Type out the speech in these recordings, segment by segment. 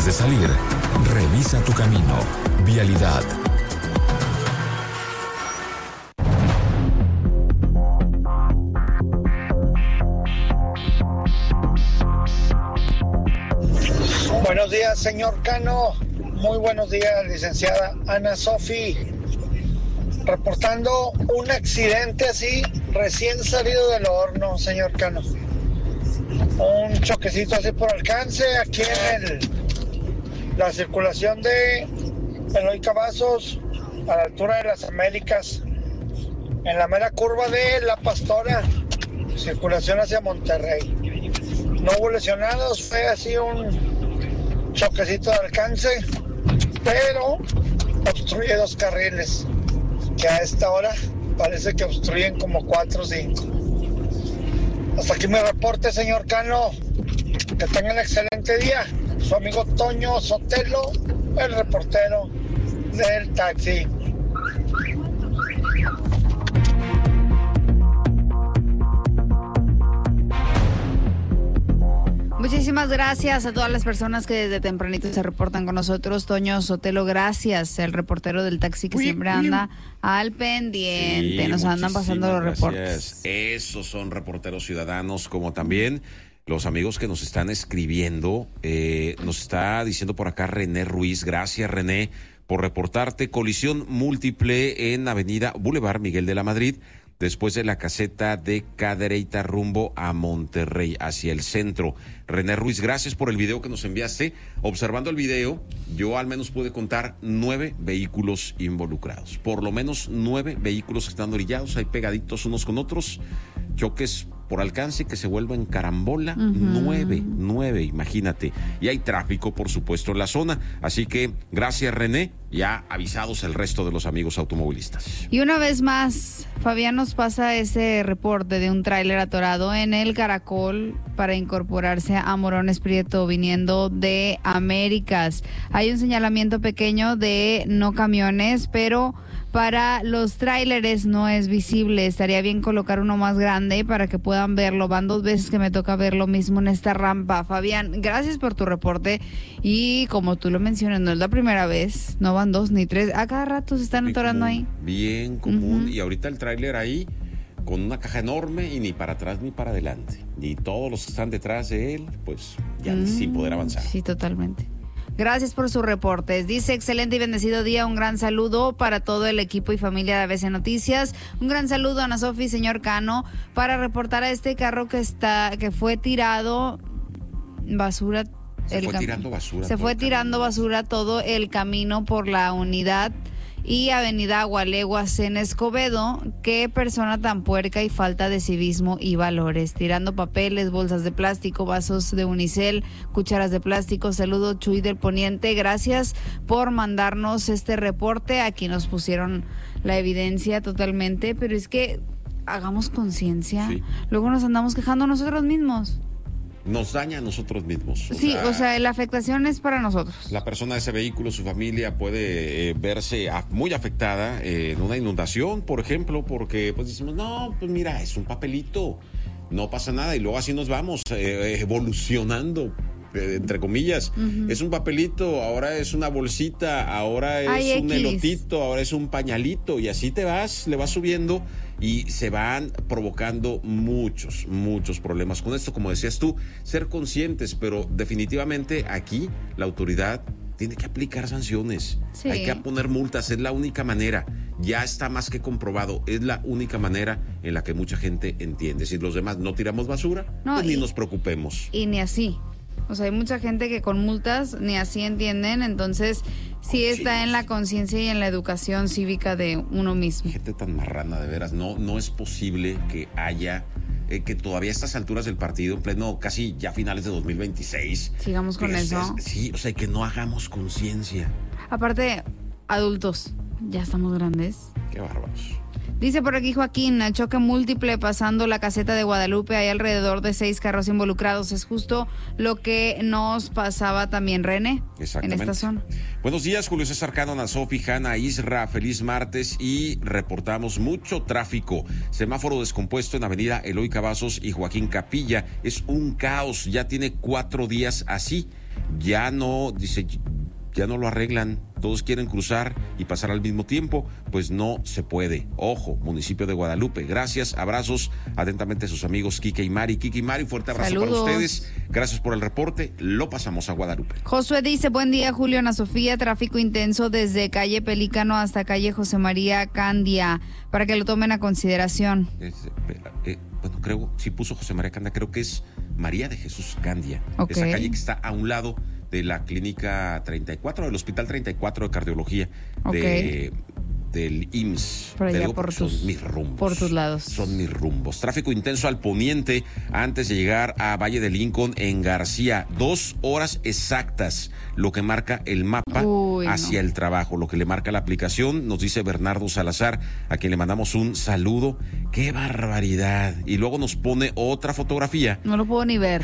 de salir, revisa tu camino. Vialidad. Buenos días, señor Cano. Muy buenos días, licenciada Ana Sofi. Reportando un accidente así, recién salido del horno, señor Cano. Un choquecito así por alcance, aquí en la circulación de Eloy Cavazos, a la altura de las Américas, en la mera curva de La Pastora, circulación hacia Monterrey. No hubo lesionados, fue así un choquecito de alcance, pero obstruye 2 carriles, que a esta hora parece que obstruyen como 4 o 5. Hasta aquí mi reporte, señor Cano. Que tengan un excelente día. Su amigo Toño Sotelo, el reportero del taxi. Muchísimas gracias a todas las personas que desde tempranito se reportan con nosotros. Toño Sotelo, gracias, el reportero del taxi que siempre anda al pendiente. Sí, nos andan pasando los reportes. Esos son reporteros ciudadanos, como también los amigos que nos están escribiendo. Nos está diciendo por acá René Ruiz. Gracias, René, por reportarte. Colisión múltiple en Avenida Boulevard Miguel de la Madrid, después de la caseta de Cadereyta rumbo a Monterrey, hacia el centro. René Ruiz, gracias por el video que nos enviaste. Observando el video, yo al menos pude contar 9 vehículos involucrados. Por lo menos 9 vehículos que están orillados, ahí pegaditos unos con otros. Choques por alcance que se vuelven carambola. 9, imagínate. Y hay tráfico, por supuesto, en la zona. Así que, gracias, René. Ya avisados el resto de los amigos automovilistas. Y una vez más, Fabián nos pasa ese reporte de un tráiler atorado en el Caracol para incorporarse a Morones Prieto viniendo de Américas. Hay un señalamiento pequeño de no camiones, pero para los tráileres no es visible. Estaría bien colocar uno más grande para que puedan verlo. Van 2 veces que me toca ver lo mismo en esta rampa. Fabián, gracias por tu reporte. Y como tú lo mencionas, no es la primera vez, no van 2 ni 3. A cada rato se están atorando ahí. Bien común. Y ahorita el tráiler ahí con una caja enorme y ni para atrás ni para adelante. Ni todos los que están detrás de él, pues ya sin poder avanzar. Sí, totalmente. Gracias por sus reportes. Dice, excelente y bendecido día. Un gran saludo para todo el equipo y familia de ABC Noticias. Un gran saludo a Ana Sofi, señor Cano, para reportar a este carro que fue tirado basura. Se fue tirando basura todo el camino por la unidad y Avenida Agualeguas en Escobedo. Qué persona tan puerca y falta de civismo y valores, tirando papeles, bolsas de plástico, vasos de unicel, cucharas de plástico. Saludo, Chuy del Poniente, gracias por mandarnos este reporte. Aquí nos pusieron la evidencia totalmente, pero es que hagamos conciencia. Sí. Luego nos andamos quejando nosotros mismos. Nos daña a nosotros mismos. O sea, la afectación es para nosotros. La persona de ese vehículo, su familia puede verse muy afectada en una inundación, por ejemplo, porque pues decimos, no, pues mira, es un papelito, no pasa nada, y luego así nos vamos evolucionando, entre comillas. Es un papelito, ahora es una bolsita, ahora es un elotito, ahora es un pañalito, y así le vas subiendo. Y se van provocando muchos problemas con esto. Como decías tú, ser conscientes, pero definitivamente aquí la autoridad tiene que aplicar sanciones. Sí. Hay que poner multas, es la única manera. Ya está más que comprobado, es la única manera en la que mucha gente entiende. Si los demás no tiramos basura, pues ni nos preocupemos. Y ni así. O sea, hay mucha gente que con multas ni así entienden, entonces sí está en la conciencia y en la educación cívica de uno mismo. Gente tan marrana, de veras, no es posible que haya, que todavía a estas alturas del partido, en pleno, casi ya finales de 2026. Sigamos con eso. Sí, o sea, que no hagamos conciencia. Aparte, adultos, ya estamos grandes. Qué bárbaros. Dice por aquí Joaquín, choque múltiple pasando la caseta de Guadalupe, hay alrededor de 6 carros involucrados. Es justo lo que nos pasaba también, René, en esta zona. Buenos días, Julio César Cano, Ana Sofi, Hanna, Isra, feliz martes, y reportamos mucho tráfico. Semáforo descompuesto en Avenida Eloy Cavazos y Joaquín Capilla. Es un caos, ya tiene 4 días así. ya no, dice, ya no lo arreglan, todos quieren cruzar y pasar al mismo tiempo, pues no se puede. Ojo, municipio de Guadalupe, gracias, abrazos, atentamente sus amigos Quique y Mari. Quique y Mari, fuerte abrazo. Saludos para ustedes, gracias por el reporte, lo pasamos a Guadalupe. Josué dice, buen día Julio, Ana Sofía, tráfico intenso desde calle Pelícano hasta calle José María Candia, para que lo tomen a consideración. Bueno, creo, si puso José María Candia, creo que es María de Jesús Candia, Okay. Esa calle que está a un lado de la clínica 34, del hospital 34 de cardiología, Okay. del IMSS. Por allá, Te digo por porque tus- son mis rumbos. por tus lados. Son mis rumbos. Tráfico intenso al poniente antes de llegar a Valle de Lincoln en García. 2 horas exactas, lo que marca el mapa hacia el trabajo, lo que le marca la aplicación, nos dice Bernardo Salazar, a quien le mandamos un saludo. ¡Qué barbaridad! Y luego nos pone otra fotografía. No lo puedo ni ver.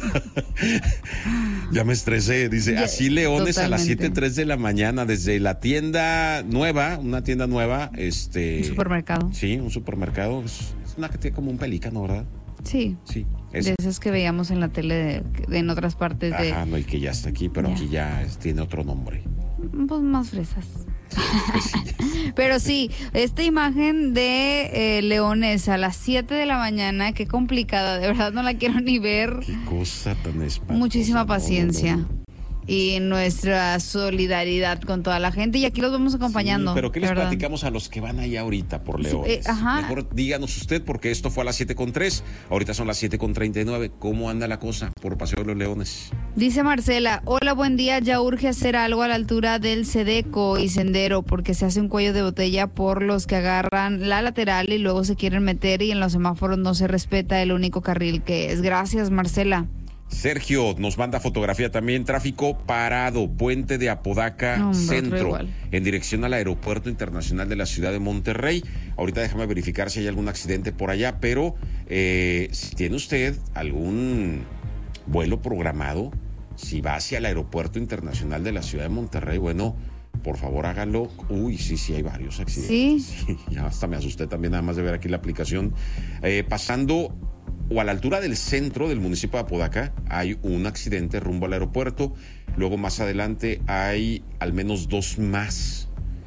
Ya me estresé, dice, Ya, así Leones totalmente. a las 7:03 de la mañana, desde la tienda nueva, una tienda nueva, Un supermercado. Sí, un supermercado, es una que tiene como un pelícano, ¿verdad? Sí. Sí, De esos que veíamos en la tele en otras partes de... Ajá, no, y que ya está aquí, pero Ya. aquí ya tiene otro nombre. Pues más fresas. Pero sí, esta imagen de Leones a las 7 de la mañana, qué complicada, de verdad no la quiero ni ver. Qué cosa tan espantosa. Muchísima No, paciencia. no, no. Y nuestra solidaridad con toda la gente. Y aquí los vamos acompañando. Sí, pero ¿qué les de verdad. platicamos a los que van ahí ahorita por Sí, Leones? ajá. Mejor díganos usted, porque esto fue a las 7:03, ahorita son las 7:39. ¿Cómo anda la cosa por Paseo de los Leones? Dice Marcela, hola, buen día, ya urge hacer algo a la altura del Sedeco y Sendero porque se hace un cuello de botella por los que agarran la lateral y luego se quieren meter y en los semáforos no se respeta el único carril que es. Gracias, Marcela. Sergio nos manda fotografía también, tráfico parado, puente de Apodaca No, hombre, otro Centro, igual. en dirección al Aeropuerto Internacional de la Ciudad de Monterrey. Ahorita déjame verificar si hay algún accidente por allá, pero si tiene usted algún vuelo programado, si va hacia el Aeropuerto Internacional de la Ciudad de Monterrey, bueno, por favor hágalo. Uy, sí, hay varios accidentes. Sí. Ya hasta me asusté también nada más de ver aquí la aplicación. Pasando o a la altura del centro del municipio de Apodaca hay un accidente rumbo al aeropuerto. Luego más adelante hay al menos 2 más.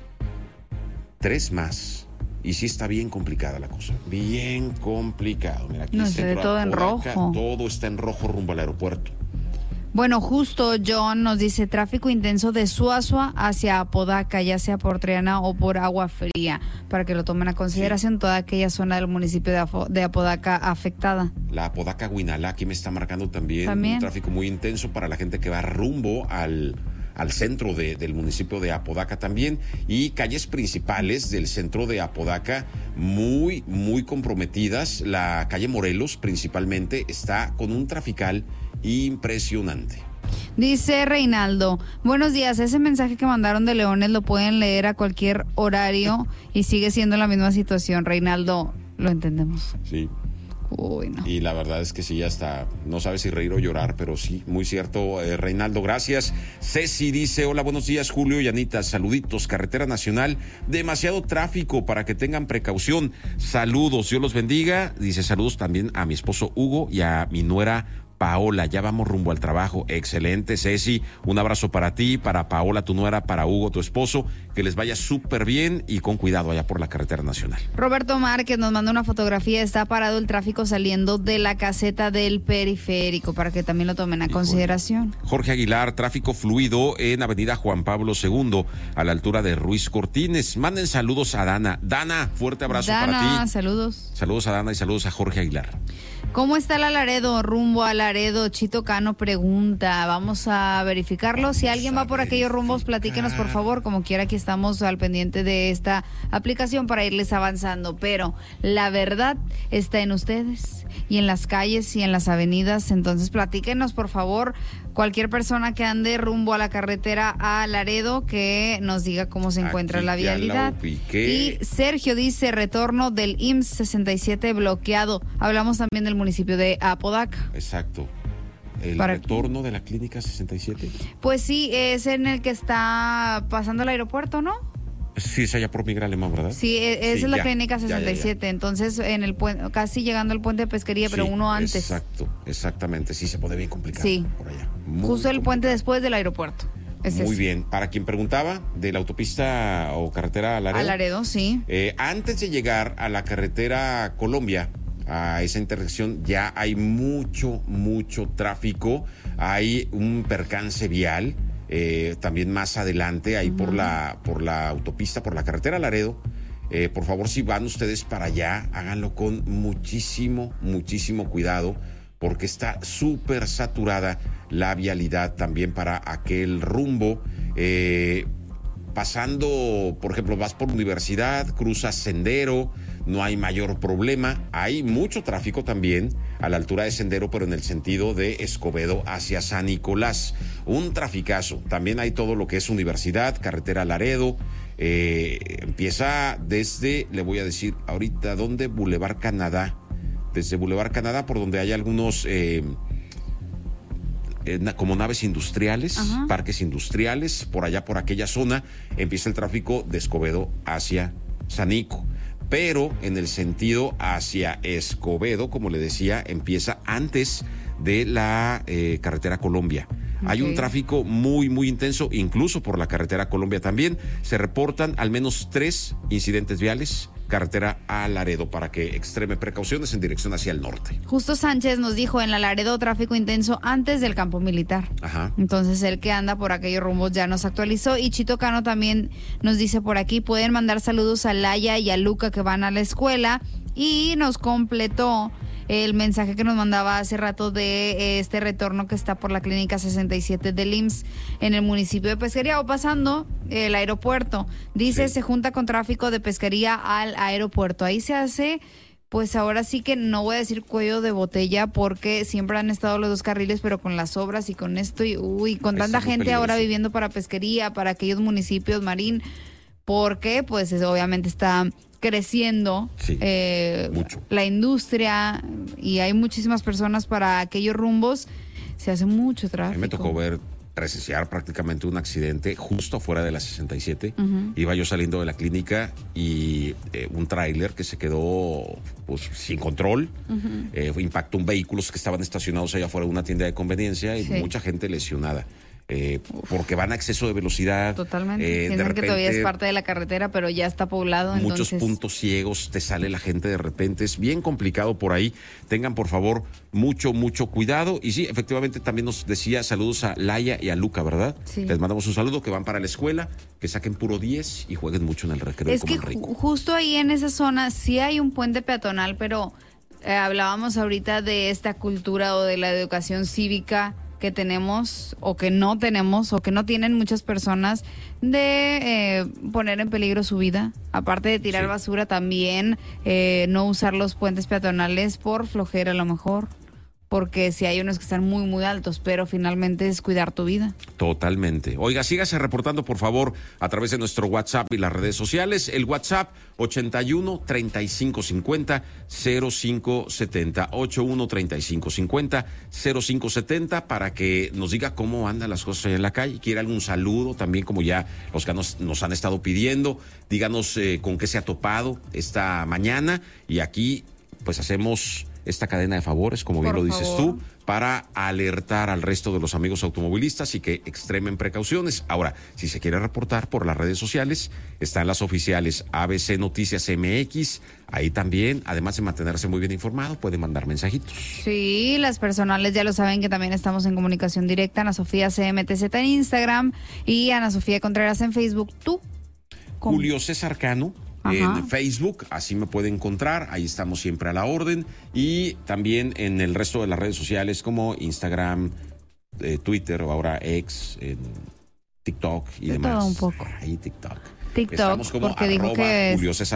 3 más. Y sí está bien complicada la cosa. Bien complicado. Mira, aquí No, el se ve centro de todo en Apodaca, rojo. todo está en rojo rumbo al aeropuerto. Bueno, justo John nos dice tráfico intenso de Suazua hacia Apodaca, ya sea por Triana o por Agua Fría, para que lo tomen a consideración toda aquella zona del municipio de Apodaca afectada. La Apodaca Guinalá, aquí me está marcando también un tráfico muy intenso para la gente que va rumbo al centro del municipio de Apodaca también, y calles principales del centro de Apodaca muy, muy comprometidas. La calle Morelos principalmente está con un trafical impresionante. Dice Reinaldo, buenos días, ese mensaje que mandaron de Leones lo pueden leer a cualquier horario y sigue siendo la misma situación. Reinaldo, lo entendemos. Sí. Uy, no. Y la verdad es que sí, hasta no sabes si reír o llorar, pero sí, muy cierto, Reinaldo, gracias. Ceci dice, hola, buenos días, Julio y Anita, saluditos, carretera nacional, demasiado tráfico para que tengan precaución, saludos, Dios los bendiga. Dice, saludos también a mi esposo Hugo y a mi nuera Paola, ya vamos rumbo al trabajo. Excelente, Ceci, un abrazo para ti, para Paola, tu nuera, para Hugo, tu esposo, que les vaya súper bien y con cuidado allá por la carretera nacional. Roberto Márquez nos manda una fotografía, está parado el tráfico saliendo de la caseta del periférico, para que también lo tomen a consideración. Jorge Aguilar, tráfico fluido en avenida Juan Pablo II, a la altura de Ruiz Cortines. Manden saludos a Dana. Dana, fuerte abrazo para Dana, ti. saludos. Saludos a Dana y saludos a Jorge Aguilar. ¿Cómo está la Laredo? Rumbo a Laredo, Chito Cano pregunta. Vamos a verificarlo. Si alguien va por aquellos rumbos, platíquenos por favor. Como quiera, aquí estamos al pendiente de esta aplicación para irles avanzando. Pero la verdad está en ustedes y en las calles y en las avenidas. Entonces platíquenos por favor. Cualquier persona que ande rumbo a la carretera a Laredo, que nos diga cómo se encuentra Aquí la ya la vialidad. ubiqué. Y Sergio dice, retorno del IMSS 67 bloqueado. Hablamos también del municipio de Apodaca. Exacto. El Para- retorno de la clínica 67. Pues sí, es en el que está pasando el aeropuerto, ¿no? Sí, es allá por Miguel Alemán, ¿verdad? Sí, esa Sí, es la ya, clínica ya, 67, entonces en el puente, casi llegando al puente de pesquería, pero Sí, uno antes. Exacto, exactamente. Sí, se pone bien complicado Sí. por allá. Muy Justo el puente complicado. después del aeropuerto. Es Muy ese. bien. Para quien preguntaba de la autopista o carretera a Laredo. A Laredo, sí. Antes de llegar a la carretera Colombia, a esa intersección, ya hay mucho tráfico. Hay un percance vial. También más adelante, ahí por la autopista, por la carretera Laredo. Por favor, si van ustedes para allá, háganlo con muchísimo cuidado, porque está súper saturada la vialidad también para aquel rumbo. Pasando, por ejemplo, vas por Universidad, cruzas Sendero, no hay mayor problema. Hay mucho tráfico también a la altura de Sendero, pero en el sentido de Escobedo hacia San Nicolás. Un traficazo. También hay todo lo que es Universidad, carretera Laredo. Empieza desde, le voy a decir ahorita, ¿dónde? Boulevard Canadá. Desde Boulevard Canadá, por donde hay algunos... como naves industriales, Ajá. parques industriales, por allá, por aquella zona, empieza el tráfico de Escobedo hacia Sanico. Pero en el sentido hacia Escobedo, como le decía, empieza antes de la carretera Colombia. Hay un tráfico muy intenso, incluso por la carretera Colombia también. Se reportan al menos 3 incidentes viales, carretera a Laredo, para que extreme precauciones en dirección hacia el norte. Justo Sánchez nos dijo en la Laredo tráfico intenso antes del campo militar. Ajá. Entonces el que anda por aquellos rumbos ya nos actualizó. Y Chito Cano también nos dice por aquí, pueden mandar saludos a Laia y a Luca que van a la escuela. Y nos completó el mensaje que nos mandaba hace rato de este retorno que está por la clínica 67 del IMSS en el municipio de Pesquería o pasando el aeropuerto. Dice, Sí. se junta con tráfico de Pesquería al aeropuerto. Ahí se hace, pues ahora sí que no voy a decir cuello de botella porque siempre han estado los 2 carriles, pero con las obras y con esto y con Está tanta muy gente ahora peligroso. viviendo para Pesquería, para aquellos municipios, Marín, porque pues obviamente está creciendo Sí, mucho. la industria y hay muchísimas personas para aquellos rumbos, se hace mucho A tráfico. mí me tocó presenciar prácticamente un accidente justo afuera de la 67. Iba yo saliendo de la clínica y un tráiler que se quedó pues sin control, impactó un vehículos que estaban estacionados allá afuera de una tienda de conveniencia y Sí. mucha gente lesionada. Porque van a exceso de velocidad. Totalmente. De Piensan que todavía es repente, parte de la carretera, pero ya está poblado. muchos entonces... puntos ciegos, te sale la gente de repente, es bien complicado por ahí. Tengan por favor mucho cuidado. Y sí, efectivamente también nos decía saludos a Laia y a Luca, ¿verdad? Sí. Les mandamos un saludo, que van para la escuela, que saquen puro 10 y jueguen mucho en el recreo. Es que justo ahí en esa zona sí hay un puente peatonal, pero hablábamos ahorita de esta cultura o de la educación cívica que tenemos o que no tenemos o que no tienen muchas personas de poner en peligro su vida, aparte de tirar Sí. basura también, no usar los puentes peatonales por flojera a lo mejor, porque sí hay unos que están muy altos, pero finalmente es cuidar tu vida. Totalmente. Oiga, sígase reportando, por favor, a través de nuestro WhatsApp y las redes sociales. El WhatsApp 81 35 50 05 70. 81 35 50 05 70 para que nos diga cómo andan las cosas allá en la calle. Quiere algún saludo también, como ya los que nos han estado pidiendo. Díganos con qué se ha topado esta mañana y aquí pues hacemos esta cadena de favores, como bien Por lo dices favor. tú, para alertar al resto de los amigos automovilistas y que extremen precauciones. Ahora, si se quiere reportar por las redes sociales, están las oficiales ABC Noticias MX, ahí también, además de mantenerse muy bien informado, puede mandar mensajitos. Sí, las personales ya lo saben que también estamos en comunicación directa. Ana Sofía CMTZ en Instagram y Ana Sofía Contreras en Facebook. ¿Tú? ¿Cómo? Julio César Cano Ajá. en Facebook, así me puede encontrar, ahí estamos siempre a la orden, y también en el resto de las redes sociales como Instagram, Twitter o ahora X, en TikTok y De demás. todo un poco. Ahí TikTok. TikTok, Estamos como porque dijo @, que Julio César